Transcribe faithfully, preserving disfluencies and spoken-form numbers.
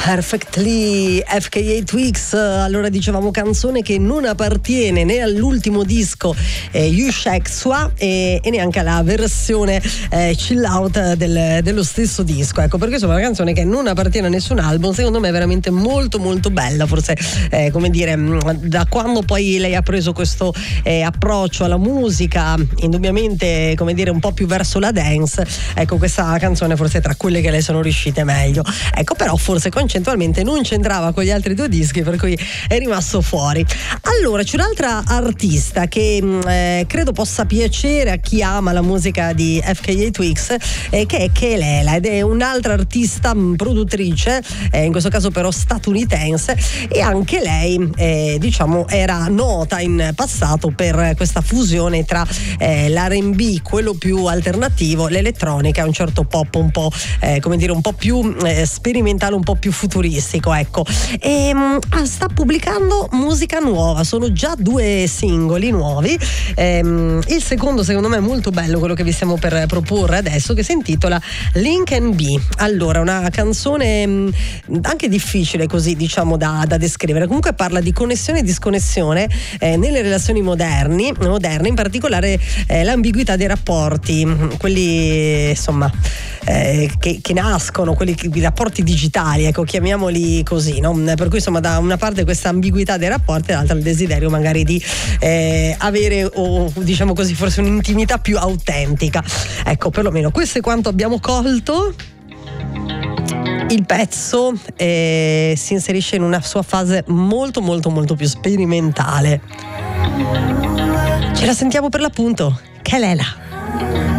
Perfectly, F K A Twigs. Allora, dicevamo canzone che non appartiene né all'ultimo disco eh, You Shake Swa e, e neanche alla versione eh, chill out del, dello stesso disco. Ecco, perché insomma è una canzone che non appartiene a nessun album, secondo me è veramente molto molto bella. Forse eh, come dire, da quando poi lei ha preso questo eh, approccio alla musica, indubbiamente come dire un po' più verso la dance, ecco, questa canzone forse è tra quelle che le sono riuscite meglio. Ecco, però forse concettualmente non c'entrava con gli altri due dischi, per cui è rimasto fuori. Allora, c'è un'altra artista che eh, credo possa piacere a chi ama la musica di F K A Twigs, eh, che è Kelela, ed è un'altra artista mh, produttrice, eh, in questo caso però statunitense, e anche lei eh, diciamo era nota in passato per questa fusione tra eh, l'R and B, quello più alternativo, l'elettronica, un certo pop un po' eh, come dire un po' più eh, sperimentale, un po' più futuristico, ecco. E mh, sta pubblicando musica nuova, sono già due singoli nuovi. Ehm, il secondo secondo me è molto bello, quello che vi stiamo per proporre adesso, che si intitola Link and Be. Allora, una canzone mh, anche difficile così, diciamo, da, da descrivere. Comunque parla di connessione e disconnessione eh, nelle relazioni moderni, moderne, in particolare eh, l'ambiguità dei rapporti, quelli insomma eh, che, che nascono, quelli che, i rapporti digitali, ecco, chiamiamoli così, no? Per cui insomma da una parte questa ambiguità dei rapporti, dall'altra il desiderio magari di eh, avere, o diciamo così, forse un'intimità più autentica. Ecco, perlomeno questo è quanto abbiamo colto. Il pezzo eh, si inserisce in una sua fase molto molto molto più sperimentale. Ce la sentiamo per l'appunto, Kelela.